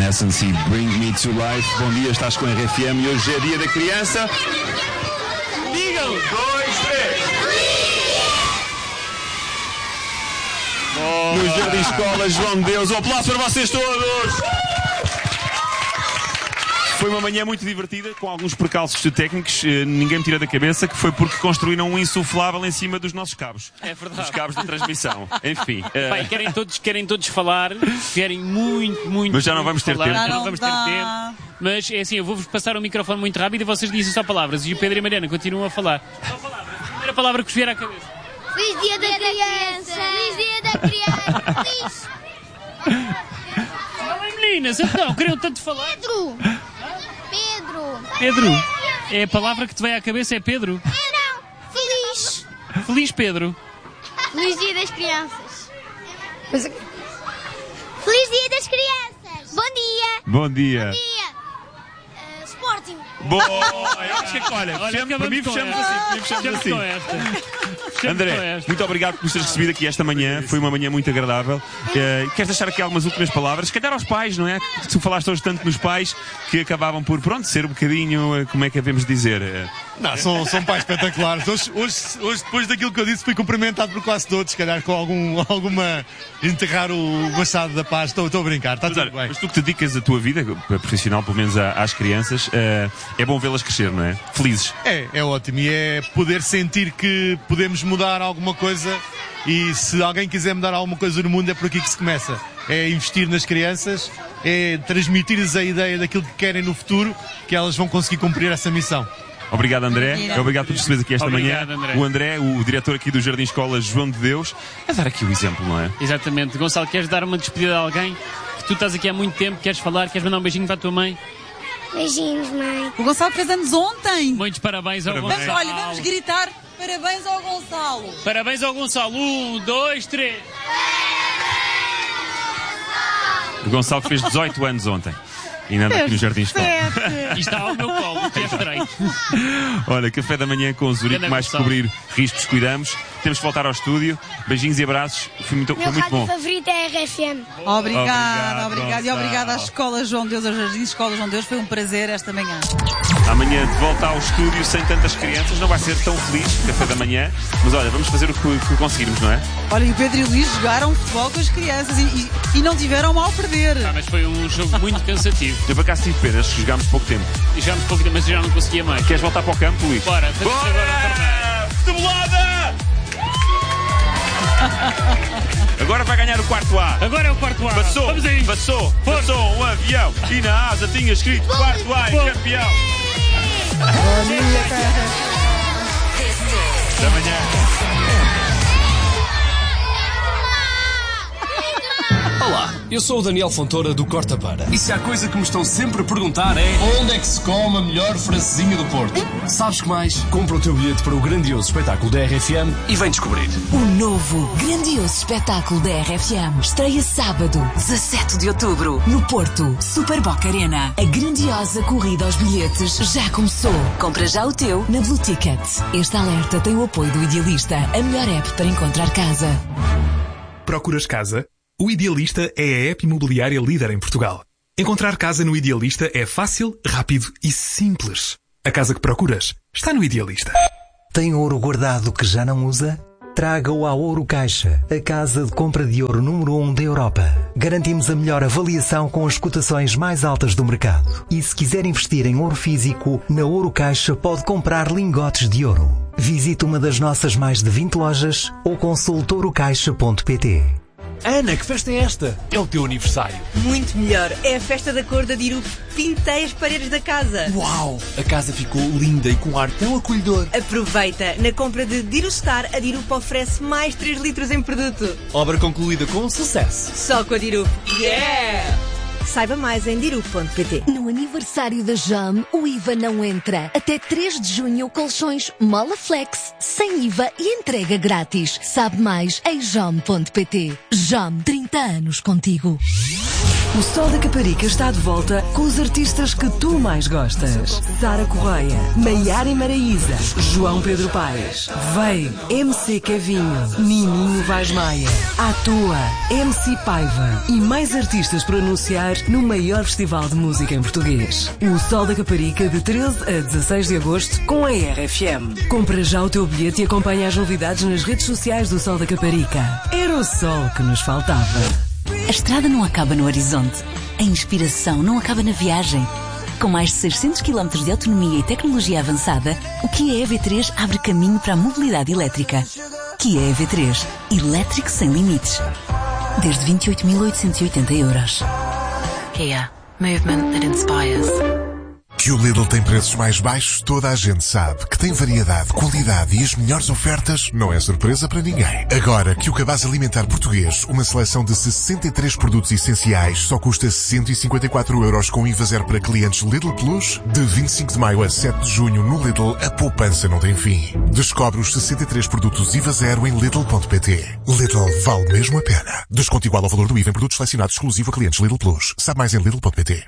Evanescence e Bring Me to Life. Bom dia, estás com a RFM e hoje é dia da criança. Digam! 2, 3. No Jardim Escola João de Deus. Um aplauso para vocês todos! Foi uma manhã muito divertida, com alguns percalços técnicos. Ninguém me tira da cabeça que foi porque construíram um insuflável em cima dos nossos cabos. É verdade. Dos cabos de transmissão. Enfim. Pai, querem todos falar, querem muito. Mas já não vamos ter falar, tempo. Não vamos ter tempo. Mas é assim, eu vou-vos passar o microfone muito rápido e vocês dizem só palavras. E o Pedro e a Mariana continuam a falar. Só palavras. A primeira palavra que vos vier à cabeça. Feliz dia da criança! Feliz dia da criança! Feliz! Olha, meninas, então, queriam tanto falar. Pedro, é a palavra que te vem à cabeça, é Pedro? Não! Feliz! Feliz Pedro. Feliz dia das crianças! Feliz dia das crianças! Bom dia! Bom dia. Bom dia! Sporting! Bom, eu acho que, olha, para mim fechamos assim. Com esta. André, muito obrigado por nos teres recebido aqui esta manhã. Foi uma manhã muito agradável. Queres deixar aqui algumas últimas palavras? Se calhar aos pais, não é? Tu falaste hoje tanto nos pais que acabavam por, ser um bocadinho, como é que devemos dizer? Não, são pais espetaculares. Hoje, depois daquilo que eu disse, fui cumprimentado por quase todos, se calhar com alguma enterrar o Machado da Paz. Estou a brincar, está tudo bem. Mas tu que te dedicas a tua vida profissional, pelo menos às crianças, é bom vê-las crescer, não é? Felizes. É ótimo e é poder sentir que podemos mudar alguma coisa e se alguém quiser mudar alguma coisa no mundo é por aqui que se começa. É investir nas crianças, é transmitir-lhes a ideia daquilo que querem no futuro, que elas vão conseguir cumprir essa missão. Obrigado, André. Obrigado por receberes aqui esta manhã. André. O André, o diretor aqui do Jardim Escola João de Deus, a dar aqui o exemplo, não é? Exatamente. Gonçalo, queres dar uma despedida a alguém? Que tu estás aqui há muito tempo, queres falar, queres mandar um beijinho para a tua mãe? Beijinhos, mãe! O Gonçalo fez anos ontem. Muitos parabéns ao Gonçalo. Olha, vamos gritar parabéns ao Gonçalo. Parabéns ao Gonçalo. 1, 2, 3. O Gonçalo fez 18 anos ontem. E nada aqui no Jardim Escola. E está ao meu colo, que é estranho. Olha, café da manhã com o Zurique, mais descobrir riscos, cuidamos. Temos que voltar ao estúdio. Beijinhos e abraços. Foi muito bom. Favorito é a RFM. Obrigado. E obrigado à Escola João de Deus, ao Jardim Escola João de Deus. Foi um prazer esta manhã. Amanhã de volta ao estúdio sem tantas crianças. Não vai ser tão feliz o café da manhã. Mas olha, vamos fazer o que conseguirmos, não é? Olha, e o Pedro e o Luís jogaram futebol com as crianças e não tiveram mal a perder. Mas foi um jogo muito cansativo. Eu para cá tive pena, acho que jogámos pouco tempo. E jogámos pouco tempo, mas eu já não conseguia mais. Queres voltar para o campo, Luís? Bora, vamos agora a torneio. Futebolada! Agora vai ganhar o quarto A. Agora é o quarto A. Vamos aí. Passou um avião e na asa tinha escrito quarto A é campeão. Da manhã. Olá, eu sou o Daniel Fontoura do Corta Para. E se há coisa que me estão sempre a perguntar é: onde é que se come a melhor francesinha do Porto? Sabes que mais? Compra o teu bilhete para o grandioso espetáculo da RFM e vem descobrir. O novo, grandioso espetáculo da RFM estreia sábado, 17 de outubro, no Porto, Super Boca Arena. A grandiosa corrida aos bilhetes já começou. Compra já o teu na Blue Ticket. Este alerta tem o apoio do Idealista, a melhor app para encontrar casa. Procuras casa? O Idealista é a app imobiliária líder em Portugal. Encontrar casa no Idealista é fácil, rápido e simples. A casa que procuras está no Idealista. Tem ouro guardado que já não usa? Traga-o à Ouro Caixa, a casa de compra de ouro número 1 da Europa. Garantimos a melhor avaliação com as cotações mais altas do mercado. E se quiser investir em ouro físico, na Ouro Caixa pode comprar lingotes de ouro. Visite uma das nossas mais de 20 lojas ou consulte ourocaixa.pt. Ana, que festa é esta? É o teu aniversário. Muito melhor. É a festa da cor da Dirup. Pintei as paredes da casa. Uau! A casa ficou linda e com ar tão acolhedor. Aproveita. Na compra de Dirustar, a Dirup oferece mais 3 litros em produto. Obra concluída com sucesso. Só com a Dirup. Yeah! Saiba mais em dirup.pt. No aniversário da JAM, o IVA não entra. Até 3 de junho, colchões Mola Flex, sem IVA e entrega grátis. Sabe mais em jam.pt. JAM, 30 anos contigo. O Sol da Caparica está de volta com os artistas que tu mais gostas. Sara Correia, Maiara e Maraísa, João Pedro Paes, Vei, MC Kevinho, Nininho Vaz Maia, À Toa, MC Paiva e mais artistas por anunciar no maior festival de música em português. O Sol da Caparica, de 13 a 16 de agosto, com a RFM. Compra já o teu bilhete e acompanha as novidades nas redes sociais do Sol da Caparica. Era o sol que nos faltava. A estrada não acaba no horizonte. A inspiração não acaba na viagem. Com mais de 600 km de autonomia e tecnologia avançada, o Kia EV3 abre caminho para a mobilidade elétrica. Kia EV3. Elétrico sem limites. Desde 28.880 euros. Kia. Movement that inspires. Que o Lidl tem preços mais baixos, toda a gente sabe. Que tem variedade, qualidade e as melhores ofertas, não é surpresa para ninguém. Agora que o cabaz alimentar português, uma seleção de 63 produtos essenciais, só custa 154 euros com IVA zero para clientes Lidl Plus, de 25 de maio a 7 de junho no Lidl, a poupança não tem fim. Descobre os 63 produtos IVA zero em Lidl.pt. Lidl vale mesmo a pena. Desconto igual ao valor do IVA em produtos selecionados exclusivo a clientes Lidl Plus. Sabe mais em Lidl.pt.